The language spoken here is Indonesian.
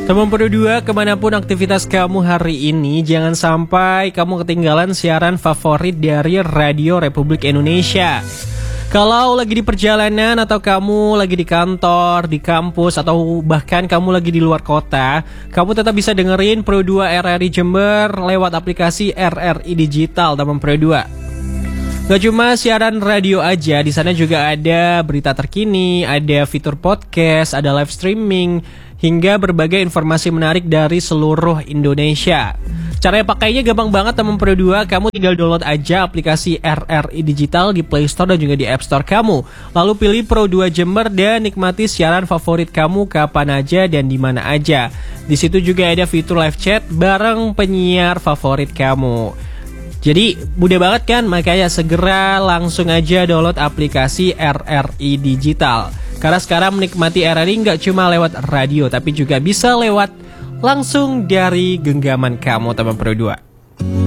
Teman Pro 2, kemanapun aktivitas kamu hari ini, jangan sampai kamu ketinggalan siaran favorit dari Radio Republik Indonesia. Kalau lagi di perjalanan atau kamu lagi di kantor, di kampus, atau bahkan kamu lagi di luar kota, kamu tetap bisa dengerin Pro 2 RRI Jember lewat aplikasi RRI Digital, teman Pro 2. Gak cuma siaran radio aja, di sana juga ada berita terkini, ada fitur podcast, ada live streaming, hingga berbagai informasi menarik dari seluruh Indonesia. Cara pakainya gampang banget teman Pro 2, kamu tinggal download aja aplikasi RRI Digital di Play Store dan juga di App Store kamu. Lalu pilih Pro 2 Jember dan nikmati siaran favorit kamu kapan aja dan di mana aja. Di situ juga ada fitur live chat bareng penyiar favorit kamu. Jadi mudah banget kan, makanya segera langsung aja download aplikasi RRI Digital. Karena sekarang menikmati RRI nggak cuma lewat radio, tapi juga bisa lewat langsung dari genggaman kamu, teman Pro 2.